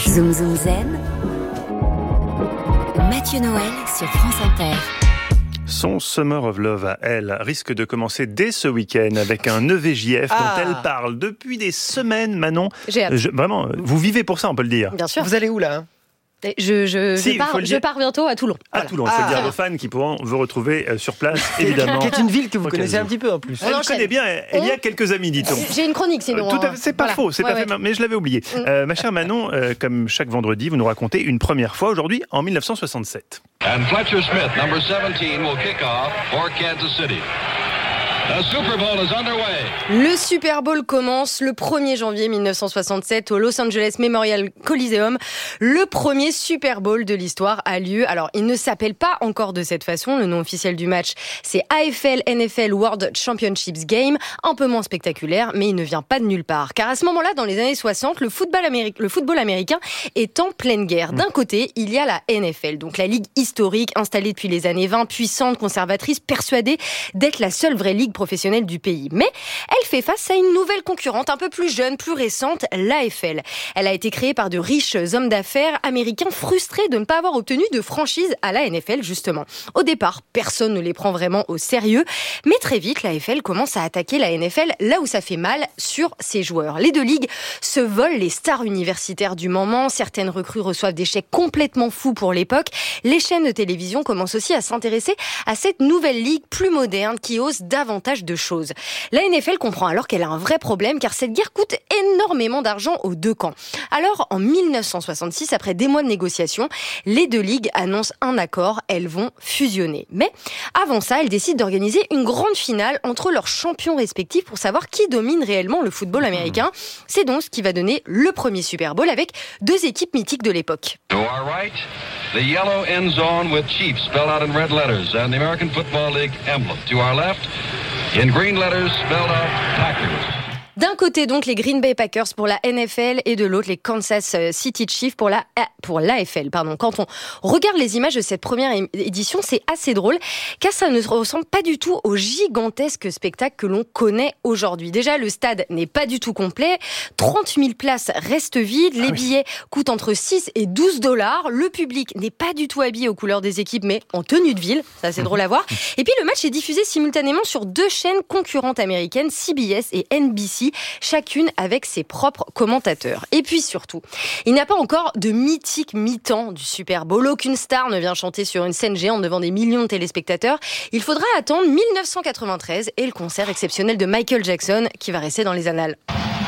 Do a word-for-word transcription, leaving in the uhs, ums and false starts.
Zoom Zoom Zen, Mathieu Noël sur France Inter. Son Summer of Love à elle risque de commencer dès ce week-end avec un E V J F Ah. dont elle parle depuis des semaines, Manon. J'ai hâte. Je- vraiment, vous vivez pour ça, on peut le dire. Bien sûr. Vous allez où là? Et Je, je, Si, je, pars, faut le je dire. pars bientôt à Toulon. À Voilà. Toulon, il faut Ah. le dire aux fans qui pourront vous retrouver euh, sur place, Qui évidemment. est une ville que vous Ok, connaissez Zoom. un petit peu en plus. Elle enchaîne. connaît bien, elle, elle y a quelques amis, dit-on. J'ai une chronique sinon. Tout à hein. fait, c'est pas Voilà. faux, c'est Ouais, pas ouais. fait, mais je l'avais oublié. Euh, ma chère Manon, euh, comme chaque vendredi, vous nous racontez une première fois aujourd'hui en dix-neuf cent soixante-sept. And Fletcher Smith, number seventeen, will kick off for Kansas City. The Super Bowl is underway. Le Super Bowl commence le premier janvier mille neuf cent soixante-sept au Los Angeles Memorial Coliseum. Le premier Super Bowl de l'histoire a lieu. Alors, il ne s'appelle pas encore de cette façon. Le nom officiel du match, c'est A F L N F L World Championships Game. Un peu moins spectaculaire, mais il ne vient pas de nulle part. Car à ce moment-là, dans les années soixante, le football, améri- le football américain est en pleine guerre. D'un côté, il y a la N F L, donc la ligue historique installée depuis les années vingt, puissante, conservatrice, persuadée d'être la seule vraie ligue professionnelle du pays. Mais elle fait face à une nouvelle concurrente un peu plus jeune, plus récente, l'A F L. Elle a été créée par de riches hommes d'affaires américains frustrés de ne pas avoir obtenu de franchise à la N F L, justement. Au départ, personne ne les prend vraiment au sérieux, mais très vite, l'A F L commence à attaquer la N F L là où ça fait mal, sur ses joueurs. Les deux ligues se volent les stars universitaires du moment, certaines recrues reçoivent des chèques complètement fous pour l'époque. Les chaînes de télévision commencent aussi à s'intéresser à cette nouvelle ligue plus moderne qui ose davantage de choses. La N F L comprend alors qu'elle a un vrai problème car cette guerre coûte énormément d'argent aux deux camps. Alors, en mille neuf cent soixante-six, après des mois de négociations, les deux ligues annoncent un accord, elles vont fusionner. Mais avant ça, elles décident d'organiser une grande finale entre leurs champions respectifs pour savoir qui domine réellement le football américain. C'est donc ce qui va donner le premier Super Bowl avec deux équipes mythiques de l'époque. To our right, the yellow end zone with Chiefs spelled out in red letters and the American Football League emblem. To our left, in green letters spelled out Packers. D'un côté donc les Green Bay Packers pour la N F L et de l'autre les Kansas City Chiefs pour la pour l'A F L. Pardon. Quand on regarde les images de cette première édition, c'est assez drôle car ça ne ressemble pas du tout au gigantesque spectacle que l'on connaît aujourd'hui. Déjà, le stade n'est pas du tout complet. trente mille places restent vides. Les Ah oui. billets coûtent entre six et douze dollars. Le public n'est pas du tout habillé aux couleurs des équipes, mais en tenue de ville. Ça, c'est drôle à voir. Et puis, le match est diffusé simultanément sur deux chaînes concurrentes américaines, C B S et N B C, chacune avec ses propres commentateurs. Et puis surtout, il n'y a pas encore de mythique mi-temps du Super Bowl. Aucune star ne vient chanter sur une scène géante devant des millions de téléspectateurs. Il faudra attendre mille neuf cent quatre-vingt-treize et le concert exceptionnel de Michael Jackson qui va rester dans les annales.